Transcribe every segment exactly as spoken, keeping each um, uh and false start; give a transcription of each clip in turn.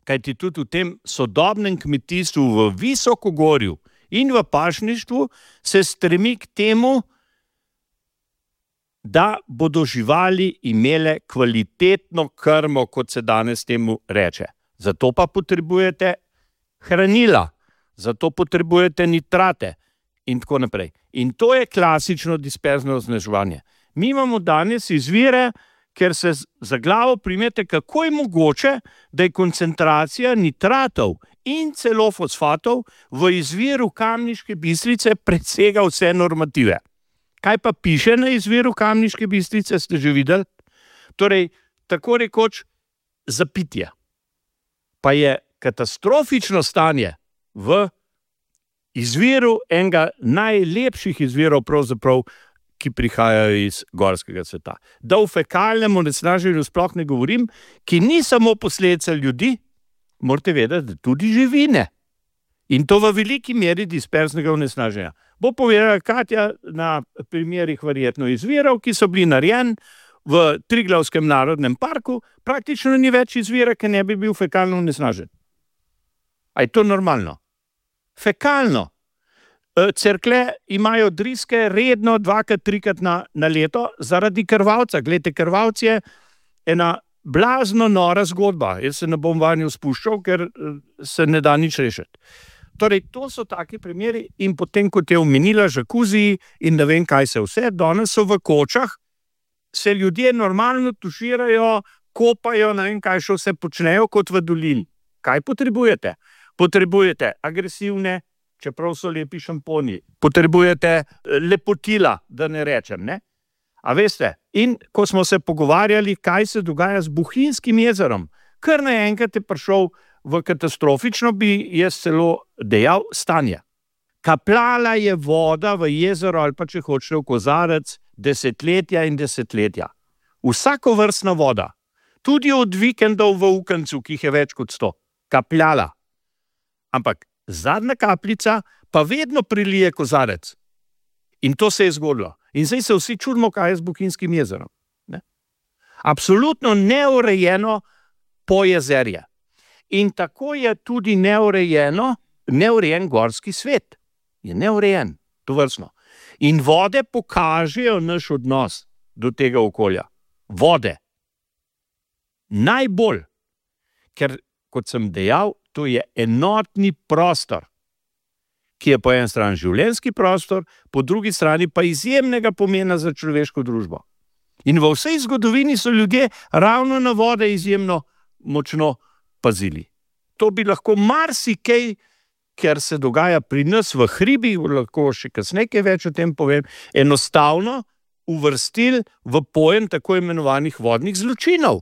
Kajti tudi v tem sodobnem kmetijstvu v visokogorju in v pašništvu se stremi k temu, da bodo živali imele kvalitetno krmo, kot se danes temu reče. Zato pa potrebujete hranila, zato potrebujete nitrate in tako naprej. In to je klasično disperzno onesnaževanje. Mi imamo danes izvire, ker se za glavo primete, kako je mogoče, da je koncentracija nitratov in celo fosfatov v izviru Kamniške Bistrice presega vse normative. Kaj pa piše na izviru Kamniške Bistrice, ste že videli? Torej, tako rekoč za pitje. Pa je katastrofično stanje v izviru enega najlepših izvirov pravzaprav, ki prihajajo iz gorskega sveta. Da v fekalnem onesnaženju sploh ne govorim, ki ni samo posledica ljudi, morate vedeti, da tudi živine. In to v veliki meri disperznega onesnaženja. Bo povedala Katja na primerih verjetno izvirov, ki so bili narejeni v Triglavskem narodnem parku, praktično ni več izvira, ki ne bi bil fekalno onesnažen. A je to normalno? Fekalno. Cerklje imajo driske redno dvakrat, trikrat na, na leto zaradi krvavca. Glejte, krvavc je ena blazno nora zgodba. Jaz se ne bom vanjo spuščal, ker se ne da nič rešiti. Torej, to so taki primeri in potem, kot je omenila žakuzi in ne vem, kaj se vse, danes so v kočah, se ljudje normalno tuširajo, kopajo, ne vem, kaj še vse počnejo kot v dolini. Kaj potrebujete? Potrebujete agresivne, čeprav so lepi šamponi. Potrebujete lepotila, da ne rečem, ne? A veste, in ko smo se pogovarjali, kaj se dogaja z Bohinjskim jezerom, kar naenkrat je prišel v katastrofično, bi jaz celo dejal, stanje. Kapljala je voda v jezero, ali pa če hočete v kozarec, desetletja in desetletja. Vsakovrstna voda, tudi od vikendov v Ukancu, ki jih je več kot sto, kapljala. Ampak zadnja kapljica pa vedno prilije kozarec. In to se je zgodilo. In zdaj se vsi čudimo, kaj je z Bohinjskim jezerom. Ne? Absolutno neurejeno pojezerje. In tako je tudi neurejeno, neurejen gorski svet. Je neurejen, tovrstno. In vode pokažejo naš odnos do tega okolja. Vode. Najbolj. Ker, kot sem dejal, to je enotni prostor, ki je po eni strani življenjski prostor, po drugi strani pa izjemnega pomena za človeško družbo. In v vsej zgodovini so ljudje ravno na vode izjemno močno pazili. To bi lahko marsikaj, ker se dogaja pri nas v hribih, lahko še kasneje kaj več o tem povem, enostavno uvrstili v pojem tako imenovanih vodnih zločinov.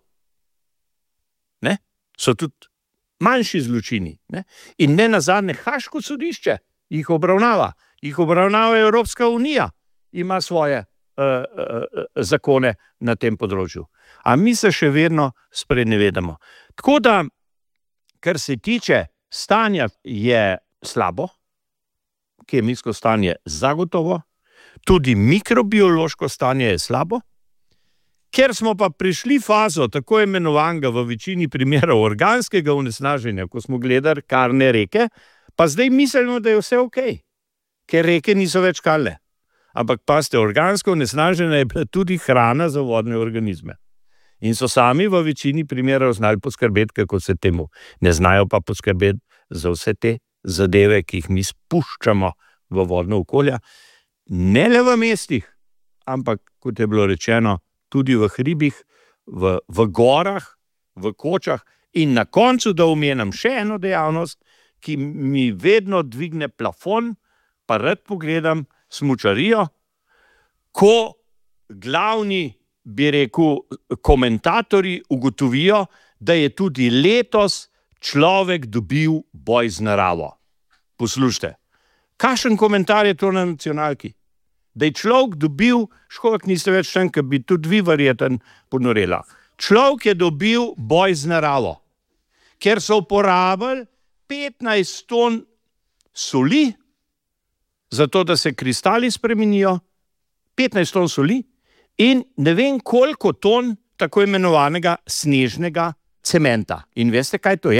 Ne? So tudi manjši zločini. Ne? In ne nazadnje Haaško sodišče jih obravnava. Jih obravnava Evropska unija. Ima svoje uh, uh, zakone na tem področju. A mi se še vedno sprenevedamo. Tako da, kar se tiče stanja, je slabo, kemijsko stanje zagotovo, tudi mikrobiološko stanje je slabo. Ker smo pa prišli fazo tako imenovanega v večini primerov organskega onesnaženja, ko smo gledali karne reke, pa zdaj mislimo, da je vse okej, ker reke niso več kalne. Ampak pa ste organsko onesnažena je bila tudi hrana za vodne organizme. In so sami v večini primerov znali poskrbeti, kako se temu. Ne znajo pa poskrbeti za vse te zadeve, ki jih mi spuščamo v vodno okolje. Ne le v mestih, ampak, kot je bilo rečeno, tudi v hribih, v, v gorah, v kočah in na koncu, da omenim še eno dejavnost, ki mi vedno dvigne plafon, pa rad pogledam smučarijo, ko glavni, bi rekel, komentatorji ugotovijo, da je tudi letos človek dobil boj z naravo. Poslušajte, kakšen komentar je to na nacionalki? Da je človek dobil, škoda, niste več tam, ker bi tudi vi verjeten ponorela. Človek je dobil boj z naravo, ker so uporabili petnajst ton soli, zato da se kristali spremenijo, petnajst ton soli in ne vem koliko ton tako imenovanega snežnega cementa. In veste, kaj to je?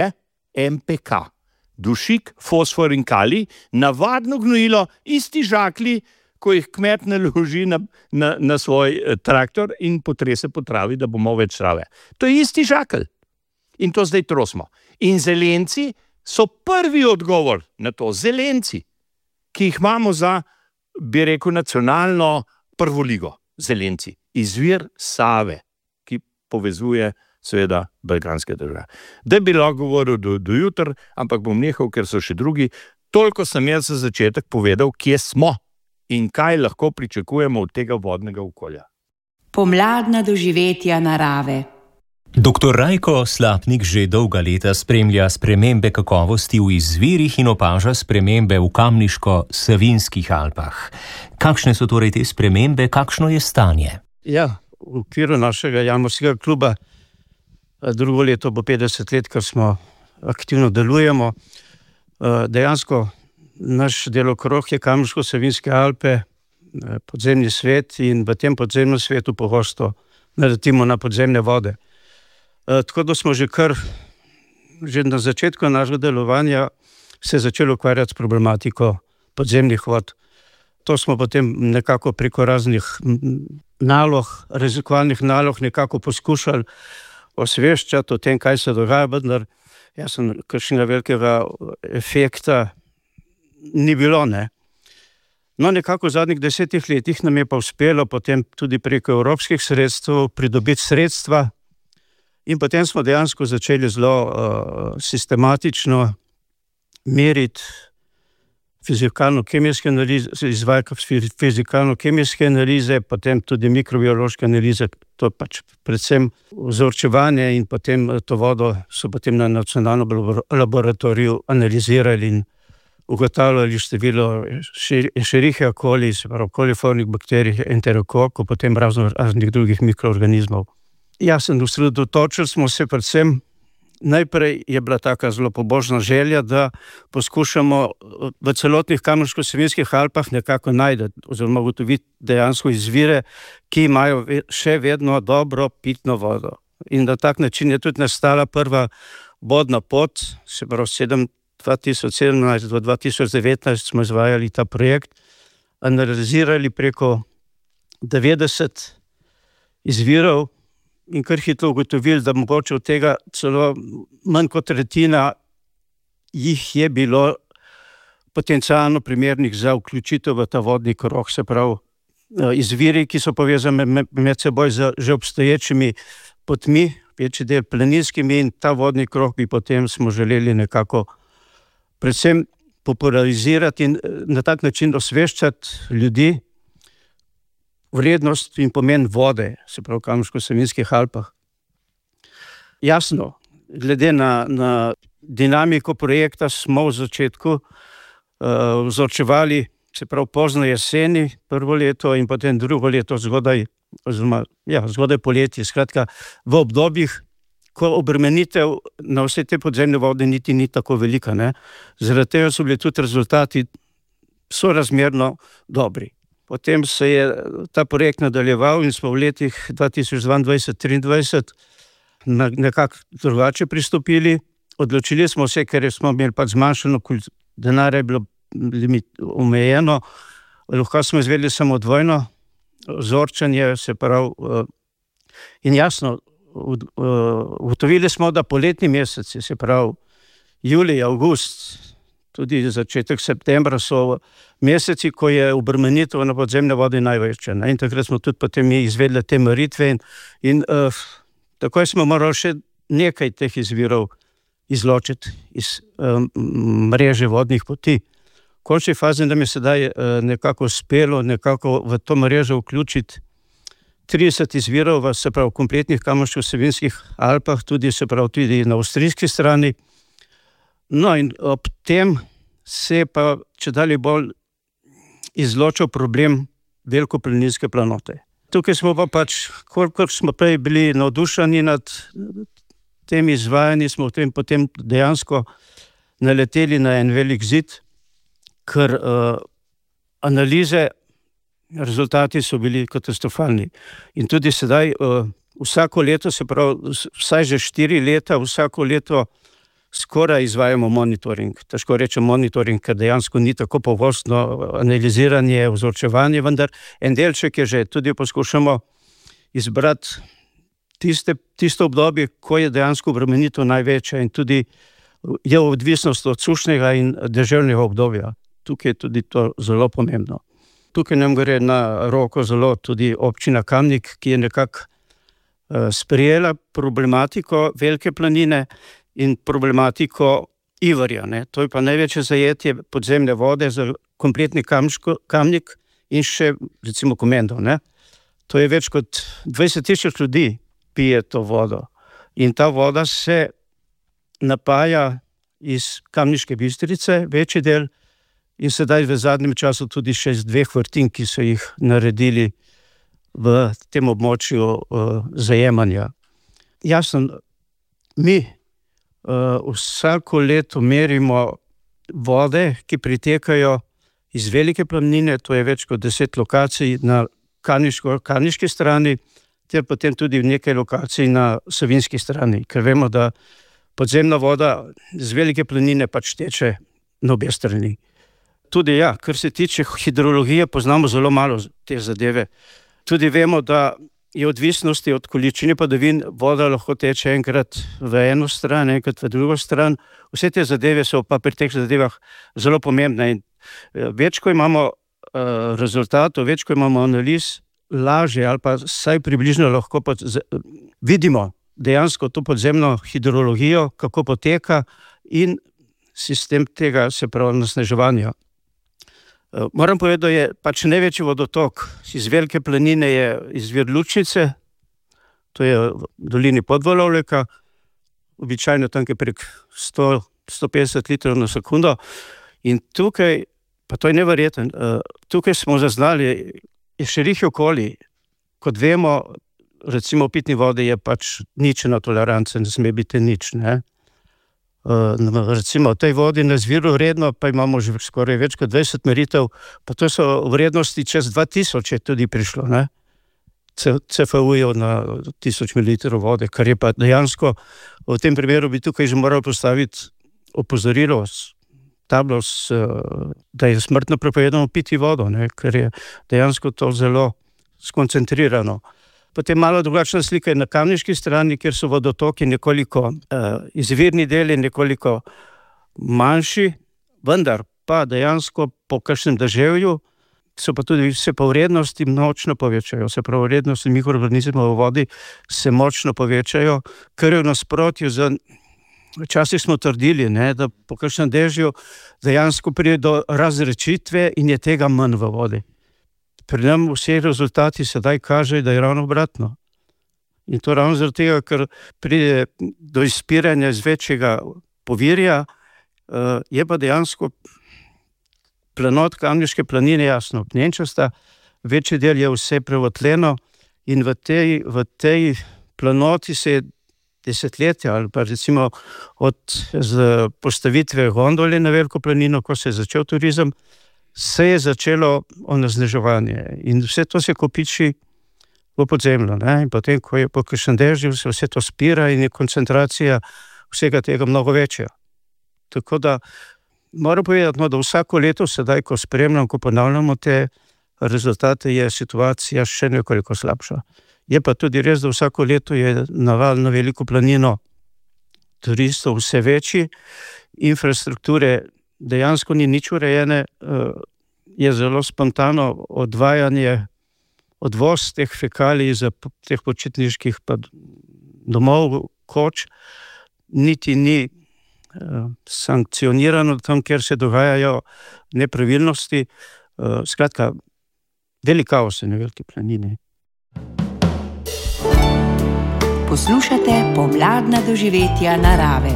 M P K. Dušik, fosfor in kalij, navadno gnojilo, isti žaklji, ko jih kmet naloži na, na, na svoj traktor in potrese po travi, da bomo več trave. To je isti žakelj. In to zdaj trosimo. In zelenci so prvi odgovor na to. Zelenci, ki jih imamo za, bi rekel, nacionalno prvo ligo. Zelenci. Izvir Save, ki povezuje seveda balkanske države. Da bi lahko govoril do, do jutr, ampak bom nehal, ker so še drugi. Toliko sem jaz za začetek povedal, kje smo in kaj lahko pričakujemo od tega vodnega okolja. Pomladna doživetja narave. Doktor Rajko Slapnik že dolga leta spremlja spremembe kakovosti v izvirih in opaža spremembe v Kamniško-Savinjskih Alpah. Kakšne so torej te spremembe, kakšno je stanje? Ja, v okviru našega jamarskega kluba drugo leto bo petdeset let, kar smo aktivno delujemo. Dejansko naš delokrog je Kamniško-Savinjske Alpe, podzemni svet in v tem podzemnem svetu pogosto naletimo na podzemne vode. Tako da smo že kar, že na začetku našega delovanja se začeli ukvarjati s problematiko podzemnih vod. To smo potem nekako preko raznih nalog, raziskovalnih nalog nekako poskušali osveščati o tem, kaj se dogaja, vendar jasno, kakšnega velikega efekta ni bilo, ne. No, nekako v zadnjih desetih letih nam je pa uspelo potem tudi preko evropskih sredstev pridobiti sredstva in potem smo dejansko začeli zelo uh, sistematično meriti fizikalno-kemijske analize, izvajati fizikalno-kemijske analize, potem tudi mikrobiološke analize, to je pač predvsem vzorčevanje in potem to vodo so potem na nacionalnem laboratoriju analizirali in ugotavljali število Escherichia coli, se pravi koliformnih bakterij, enterokokov, potem razno raznih drugih mikroorganizmov. Jasno, osredotočili smo se predvsem, najprej je bila taka zelo pobožna želja, da poskušamo v celotnih Kamniško-Savinjskih Alpah nekako najti oziroma ugotoviti dejansko izvire, ki imajo še vedno dobro pitno vodo. In na tak način je tudi nastala prva vodna pot, se pravi dva tisoč sedemnajst do dva tisoč devetnajst smo izvajali ta projekt, analizirali preko devetdeset izvirov in kar hitro ugotovili, da mogoče od tega celo manj kot tretjina jih je bilo potencialno primernih za vključitev v ta vodni krog, se pravi izviri, ki so povezani med seboj z že obstoječimi potmi, večji del planinskimi, in ta vodni krog bi potem smo želeli nekako predvsem popularizirati in na tak način osveščati ljudi vrednost in pomen vode, se pravi v Kamniško-Savinjskih Alpah. Jasno, glede na, na dinamiko projekta smo v začetku uh, vzorčevali, se pravi pozno jeseni, prvo leto in potem drugo leto zgodaj, oziroma, ja, zgodaj poletje, skratka v obdobjih, ko obremenitev na vse te podzemne vode niti ni tako velika, ne. Zaradi tega so bili tudi rezultati sorazmerno dobri. Potem se je ta projekt nadaljeval in smo v letih dva tisoč dvaindvajset do triindvajset nekako drugače pristopili. Odločili smo se, ker smo imeli pač zmanjšano denarja, je bilo limit omejeno, lahko smo izvedli samo dvojno vzorčenje, se pravi, in jasno, ugotovili smo, da poletni meseci, se pravi julij, avgust, tudi začetek septembra so meseci, ko je obremenitev na podzemne vode največja. In takrat smo tudi potem izvedli te meritve in, in uh, takoj smo morali še nekaj teh izvirov izločiti iz um, mreže vodnih poti. V končni fazi nam je sedaj uh, nekako uspelo nekako v to mrežo vključiti trideset izvirov, v, se pravi, kompletnih Kamniško-Savinjskih Alpah, tudi, se pravi, tudi na avstrijski strani. No, in ob tem se pa čedalje bolj izločil problem velikoplaninske planote. Tukaj smo pa pač, kolikor smo prej bili navdušeni nad tem izvajanji, smo v tem potem dejansko naleteli na en velik zid, ker uh, analize, rezultati so bili katastrofalni. In tudi sedaj uh, vsako leto, se pravi, vsaj že štiri leta, vsako leto skoraj izvajamo monitoring. Težko rečem monitoring, ker dejansko ni tako pogostno analiziranje, vzorčevanje, vendar en delček je že, tudi poskušamo izbrati tiste, tisto obdobje, ko je dejansko obremenitev največja in tudi je odvisnost od sušnega in deževnega obdobja. Tukaj je tudi to zelo pomembno. Tukaj nam gre na roko zelo tudi občina Kamnik, ki je nekako uh, sprejela problematiko Velike planine in problematiko Ivarja. Ne. To je pa največje zajetje podzemne vode za kompletni Kamško, Kamnik in še recimo Komendov. Ne. To je več kot dvajset tisoč ljudi pije to vodo. In ta voda se napaja iz Kamniške Bistrice, večji del, in sedaj v zadnjem času tudi še iz dveh vrtin, ki so jih naredili v tem območju uh, zajemanja. Jasno, mi uh, vsako leto merimo vode, ki pritekajo iz Velike planine, to je več kot deset lokacij na Kamniški strani, ter potem tudi v nekaj lokacij na Savinjski strani, ker vemo, da podzemna voda z Velike planine pač teče na obe strani. Tudi ja, kar se tiče hidrologije, poznamo zelo malo te zadeve. Tudi vemo, da je odvisnosti od količine padavin voda lahko teče enkrat v eno stran, enkrat v drugo stran. Vse te zadeve so pa pri teh zadevah zelo pomembne. In več, ko imamo uh, rezultatov, več, ko imamo analiz, lažje ali pa vsaj približno lahko pod, z, vidimo dejansko to podzemno hidrologijo, kako poteka in sistem tega, se pravi, nasneževanja. Moram povedati, da je pač največji vodotok iz Velike planine je izvir Lučnice, to je v dolini Podvalovleka, običajno tam je prek sto do sto petdeset litrov na sekundo. In tukaj, pa to je neverjeten, tukaj smo zaznali, je še rih okoli, kot vemo, recimo v pitni vodi je pač nična toleranca, ne sme biti nič, ne. Uh, recimo v tej vodi na izviru redno, pa imamo že skoraj več kot dvajset meritev, pa to so vrednosti čez dva tisoč je tudi prišlo, ne, C F U-jev na tisoč mililitrov vode, kar je pa dejansko, v tem primeru bi tukaj že moral postaviti opozorilo, tablo, s, da je smrtno prepovedano piti vodo, ne, ker je dejansko to zelo skoncentrirano. Potem malo drugačna slika je na Kamniški strani, kjer so vodotoki nekoliko, uh, izvirni deli nekoliko manjši, vendar pa dejansko po kakšnem deževju so pa tudi vse pa vrednosti močno povečajo, se pravi vrednosti mikroorganizmov v vodi se močno povečajo, kar je v nasprotju z, včasih smo trdili, ne, da po kakšnem dežju dejansko pride do razrečitve in je tega manj v vodi. Pri nam vsi rezultati sedaj kažejo, da je ravno obratno. In to ravno zaradi tega, ker pride do izpiranja iz večjega povirja, je pa dejansko planot Kamniške planine jasno pnenčasta, večji del je vse prevotleno in v tej, v tej planoti se je desetletja ali pa recimo od z postavitve gondole na Veliko planino, ko se je začel turizem, se je začelo onesnaževanje in vse to se kopiči v podzemlju, ne? In potem, ko je po kakšnem dežju, se vse to spira in je koncentracija vsega tega mnogo večja. Tako da moram povedati, no, da vsako leto sedaj, ko spremljam, ko ponavljamo te rezultate, je situacija še nekoliko slabša. Je pa tudi res, da vsako leto je naval na Veliko planino turistov vse večji, infrastrukture dejansko ni nič urejene, je zelo spontano odvajanje, odvoz teh fekalij iz teh počitniških domov, koč, niti ni sankcionirano tam, kjer se dogajajo nepravilnosti. Skratka, velik kaos je na Veliki planini. Poslušate pomladna doživetja narave.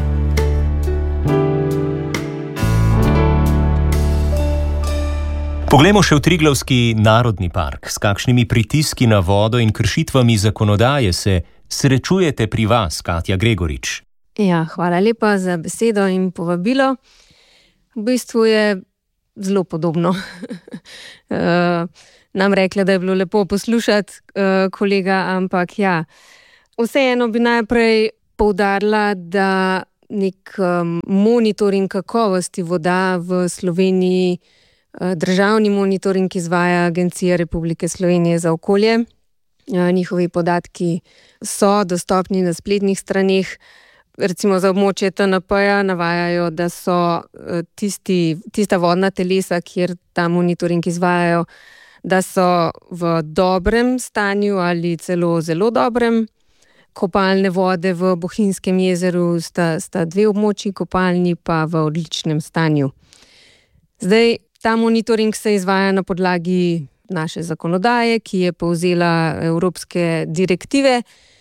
Poglejmo še v Triglavski narodni park. S kakšnimi pritiski na vodo in kršitvami zakonodaje se srečujete pri vas, Katja Gregorič? Ja, hvala lepa za besedo in povabilo. V bistvu je zelo podobno. uh, nam rekla, da je bilo lepo poslušati uh, kolega, ampak ja, vseeno bi najprej poudarila, da nek um, monitoring kakovosti voda v Sloveniji. Državni monitoring izvaja Agencija Republike Slovenije za okolje. Njihovi podatki so dostopni na spletnih straneh. Recimo za območje T N P-ja navajajo, da so tisti, tista vodna telesa, kjer ta monitoring izvajajo, da so v dobrem stanju ali celo zelo dobrem. Kopalne vode v Bohinjskem jezeru sta, sta dve območji, kopalni pa v odličnem stanju. Zdaj, ta monitoring se izvaja na podlagi naše zakonodaje, ki je povzela evropske direktive,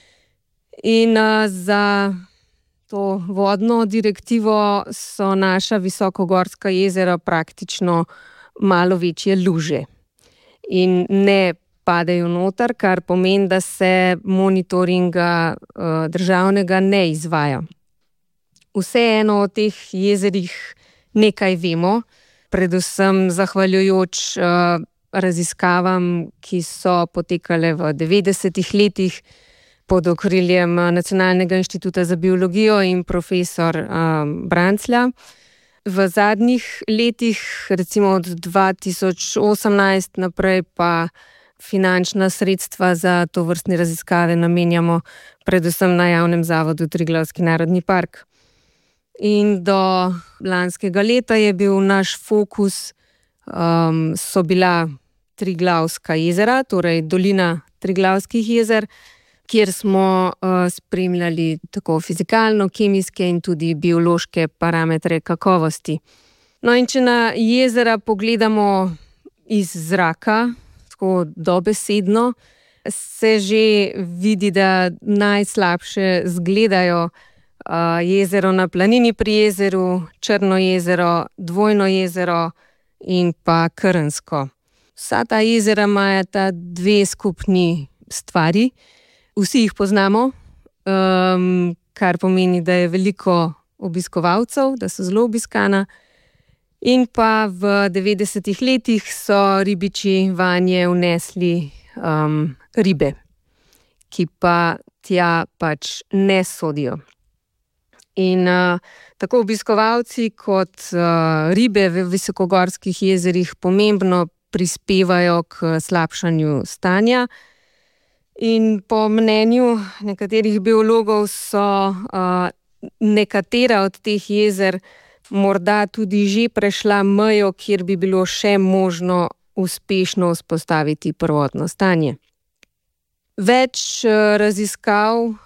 in uh, za to vodno direktivo so naša visokogorska jezera praktično malo večje luže in ne padejo noter, kar pomeni, da se monitoringa uh, državnega ne izvaja. Vseeno o teh jezerih nekaj vemo, predvsem zahvaljujoč uh, raziskavam, ki so potekale v devetdesetih letih pod okriljem Nacionalnega inštituta za biologijo in profesor um, Branclja. V zadnjih letih, recimo od dva tisoč osemnajst naprej, pa finančna sredstva za tovrstne raziskave namenjamo predvsem na javnem zavodu Triglavski narodni park. In do lanskega leta je bil naš fokus, um, so bila Triglavska jezera, torej dolina Triglavskih jezer, kjer smo uh, spremljali tako fizikalno, kemijske in tudi biološke parametre kakovosti. No, in če na jezera pogledamo iz zraka, tako dobesedno, se že vidi, da najslabše zgledajo Uh, jezero na planini pri jezeru, Črno jezero, Dvojno jezero in pa Krnsko. Vsa ta jezera imajo ta dve skupni stvari. Vsi jih poznamo, um, kar pomeni, da je veliko obiskovalcev, da so zelo obiskana. In pa v devetdesetih letih so ribiči vanje vnesli um, ribe, ki pa tja pač ne sodijo. In uh, tako obiskovalci kot uh, ribe v visokogorskih jezerih pomembno prispevajo k slabšanju stanja. In po mnenju nekaterih biologov so uh, nekatera od teh jezer morda tudi že prešla mejo, kjer bi bilo še možno uspešno vzpostaviti prvotno stanje. Več uh, raziskav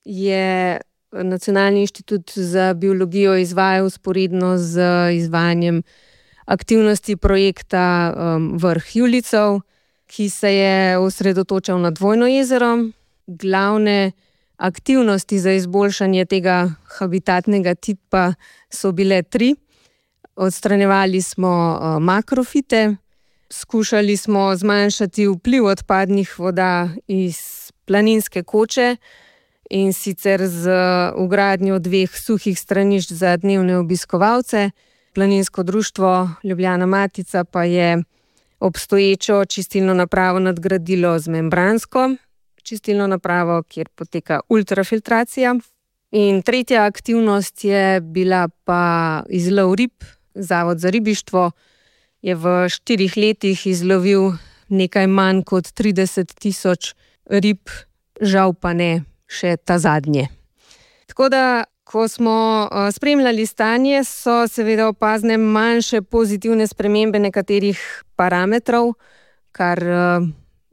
je Nacionalni inštitut za biologijo izvaja vzporedno z izvajanjem aktivnosti projekta um, Vrh Julijcev, ki se je osredotočal na Dvojno jezero. Glavne aktivnosti za izboljšanje tega habitatnega tipa so bile tri. Odstranjevali smo uh, makrofite, skušali smo zmanjšati vpliv odpadnih voda iz planinske koče, in sicer z vgradnjo dveh suhih stranišč za dnevne obiskovalce. Planinsko društvo Ljubljana Matica pa je obstoječo čistilno napravo nadgradilo z membransko čistilno napravo, kjer poteka ultrafiltracija. In tretja aktivnost je bila pa izlov rib. Zavod za ribištvo je v štirih letih izlovil nekaj manj kot trideset tisoč rib, žal pa ne še ta zadnje. Tako da, ko smo spremljali stanje, so seveda opazne manjše pozitivne spremembe nekaterih parametrov, kar uh,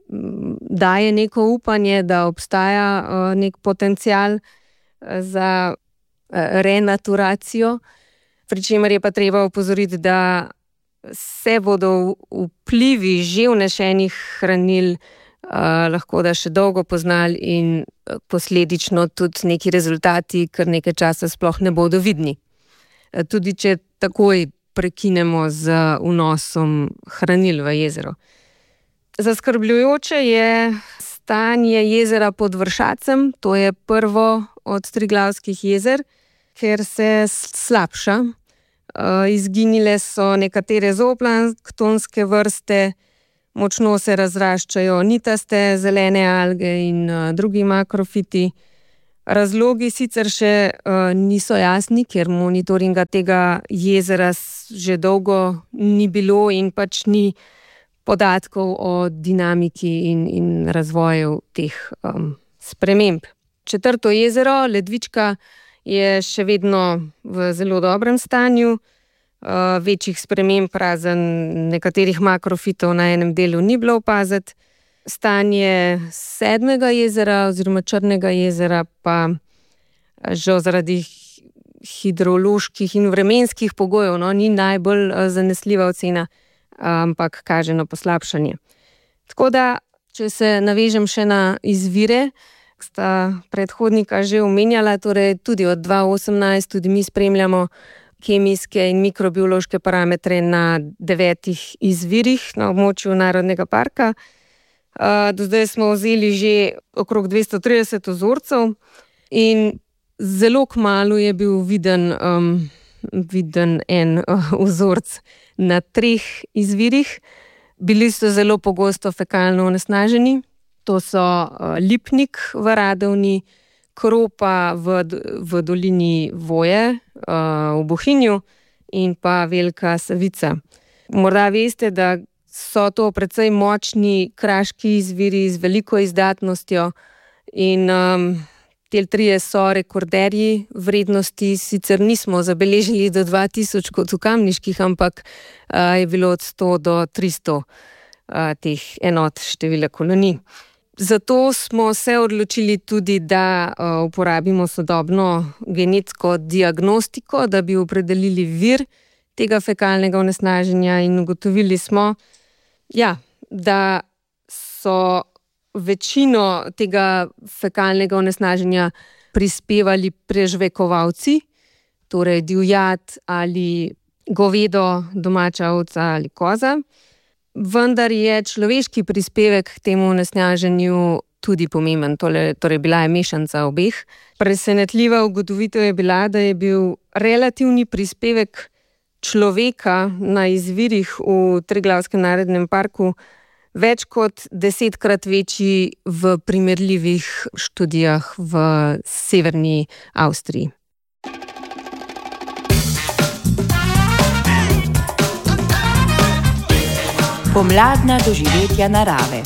daje neko upanje, da obstaja uh, nek potencial za uh, renaturacijo, pri čemer je pa treba opozoriti, da se bodo vplivi že vnešenih hranil Uh, lahko da še dolgo poznali in posledično tudi neki rezultati kar nekaj časa sploh ne bodo vidni. Uh, tudi če takoj prekinemo z vnosom hranil v jezero. Zaskrbljujoče je stanje jezera pod Vršacem, to je prvo od Triglavskih jezer, ker se slabša. Uh, izginile so nekatere zooplanktonske vrste, močno se razraščajo nitaste zelene alge in uh, drugi makrofiti. Razlogi sicer še uh, niso jasni, ker monitoringa tega jezera že dolgo ni bilo in pač ni podatkov o dinamiki in, in razvoju teh um, sprememb. Četrto jezero, Ledvička, je še vedno v zelo dobrem stanju. Uh, večjih sprememb, razen nekaterih makrofitov na enem delu ni bilo opaziti. Stanje sedmega jezera oziroma Črnega jezera pa že zaradi hidroloških in vremenskih pogojev no, ni najbolj zanesljiva ocena, ampak kaže na poslabšanje. Tako da, če se navežem še na izvire, sta predhodnika že omenjala, torej tudi od dva tisoč osemnajst tudi mi spremljamo kemijske in mikrobiološke parametre na devetih izvirih na območju Narodnega parka. Uh, do zdaj smo vzeli že okrog dvesto trideset vzorcev in zelo kmalu je bil viden, um, viden en uh, vzorc na treh izvirih. Bili so zelo pogosto fekalno onesnaženi. To so uh, Lipnik v Radovni, Kropa v, v dolini Voje, uh, v Bohinju in pa Velika Savica. Morda veste, da so to precej močni kraški izviri z veliko izdatnostjo in um, te trije so rekorderji vrednosti. Sicer nismo zabeležili do dva tisoč kot v Kamniških, ampak uh, je bilo od sto do tristo uh, teh enot števila kolonij. Zato smo se odločili tudi, da uh, uporabimo sodobno genetsko diagnostiko, da bi opredelili vir tega fekalnega onesnaženja in ugotovili smo, Ja, da so večino tega fekalnega onesnaženja prispevali prežvekovalci, torej divjad ali govedo, domača ovca ali koza, vendar je človeški prispevek k temu onesnaženju tudi pomemben, torej, torej bila je mešanca obeh. Presenetljiva ugotovitev je bila, da je bil relativni prispevek človeka na izvirih v Triglavskem narodnem parku več kot desetkrat večji v primerljivih študijah v severni Avstriji. Pomladna doživetja narave.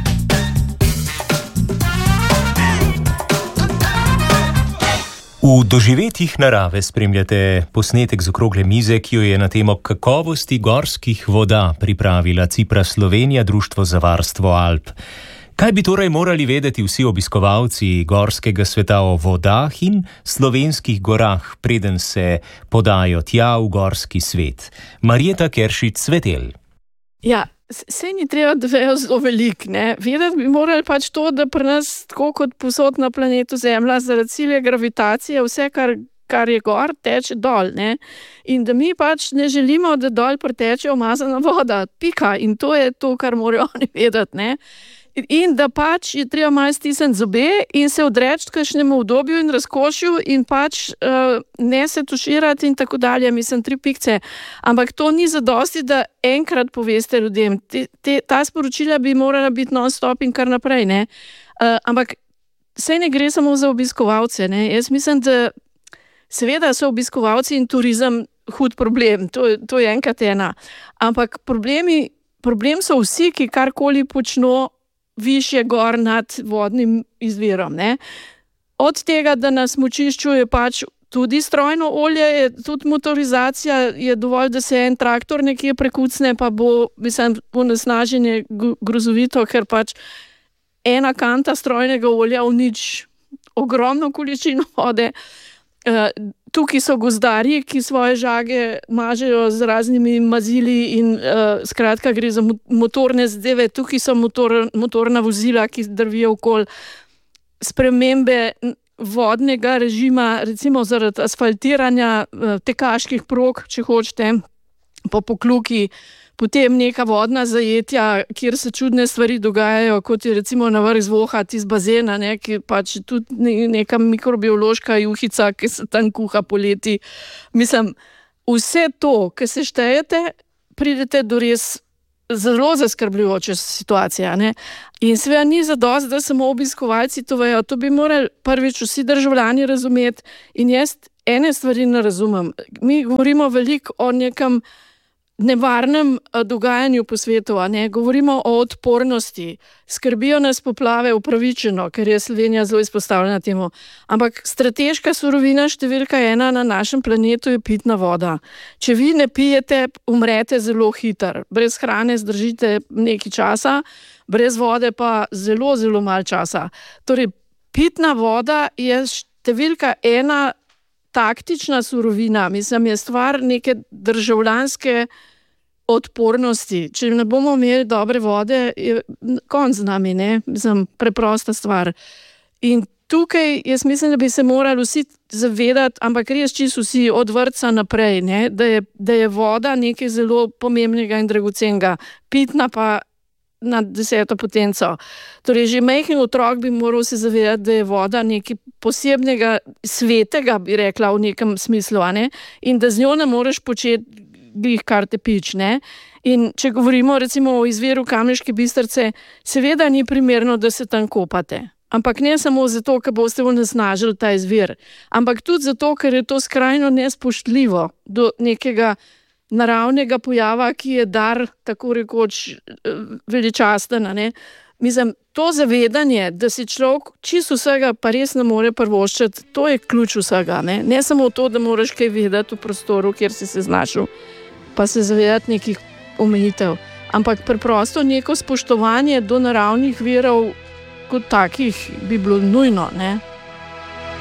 V doživetjih narave spremljate posnetek z okrogle mize, ki jo je na temo kakovosti gorskih voda pripravila Cipra Slovenija, Društvo za varstvo Alp. Kaj bi torej morali vedeti vsi obiskovalci gorskega sveta o vodah in slovenskih gorah, preden se podajo tja v gorski svet? Marjeta Keršič-Cvetelj. Ja, sej ni treba, da vejo zelo veliko, ne. Vedeti bi morali pač to, da pri nas, tako kot povsod na planetu Zemlja, zaradi sile gravitacije, vse, kar, kar je gor, teče dol, ne. In da mi pač ne želimo, da dol preteče umazana voda, pika. In to je to, kar morajo oni vedeti, ne. In da pač je treba malo stisniti zobe in se odreči kakšnemu udobju in razkošju in pač uh, ne se tuširati in tako dalje, mislim, tri pikce. Ampak to ni zadosti, da enkrat poveste ljudem. Te, te, ta sporočila bi morala biti non-stop in kar naprej, ne. Uh, ampak saj ne gre samo za obiskovalce, ne. Jaz mislim, da seveda so obiskovalci in turizem hud problem, to, to je enkrat ena. Ampak problemi, problem so vsi, ki karkoli počno višje gor nad vodnim izvirom, ne. Od tega, da na smučišču je pač tudi strojno olje, je tudi motorizacija, je dovolj, da se en traktor nekje prekucne, pa bo, mislim, onesnaženje grozovito, ker pač ena kanta strojnega olja uniči ogromno količino vode. Uh, tukaj so gozdarji, ki svoje žage mažejo z raznimi mazili in uh, skratka gre za motorne zadeve. Tukaj so motor, motorna vozila, ki drvijo okoli. Spremembe vodnega režima, recimo zaradi asfaltiranja uh, tekaških prog, če hočete, po Pokluki, potem neka vodna zajetja, kjer se čudne stvari dogajajo, kot je recimo na vrh zvohat iz bazena, ne, ki pač tudi neka mikrobiološka juhica, ki se tam kuha poleti. Mislim, vse to, ki se štejete, pridete do res zelo zaskrbljujoča situacija. Ne? In seveda ni zadost, da samo obiskovalci to vejo. To bi morali prvič vsi državljani razumeti. In jaz ene stvari ne razumem. Mi govorimo veliko o nekem nevarnem dogajanju po svetu, a ne? Govorimo o odpornosti, skrbijo nas poplave upravičeno, ker je Slovenija zelo izpostavljena temu. Ampak strateška surovina številka ena na našem planetu je pitna voda. Če vi ne pijete, umrete zelo hitro. Brez hrane zdržite nekaj časa, brez vode pa zelo, zelo malo časa. Torej, pitna voda je številka ena taktična surovina, mislim, je stvar neke državljanske odpornosti. Če ne bomo imeli dobre vode, je konc z nami, ne? Mislim, preprosta stvar. In tukaj jaz mislim, da bi se morali vsi zavedati, ampak res čisto vsi od vrtca naprej, ne? Da je, da je voda nekaj zelo pomembnega in dragocenega, pitna pa na deseto potenco. Torej, že majhen otrok bi moral se zavedati, da je voda nekaj posebnega, svetega, bi rekla, v nekem smislu, a ne? In da z njo ne moreš početi glih kar te pič, ne? In če govorimo recimo o izviru Kamniške Bistrice, seveda ni primerno, da se tam kopate. Ampak ne samo zato, ker boste onesnažili ta izvir, ampak tudi zato, ker je to skrajno nespoštljivo do nekega naravnega pojava, ki je dar, tako rekoč, veličasten, ne? Mislim, to zavedanje, da si človek čisto vsega pa res ne more prvoščiti, to je ključ vsega, ne? Ne samo to, da moraš kaj vedeti v prostoru, kjer si se znašel, pa se zavedati nekih omejitev, ampak preprosto neko spoštovanje do naravnih virov kot takih bi bilo nujno, ne?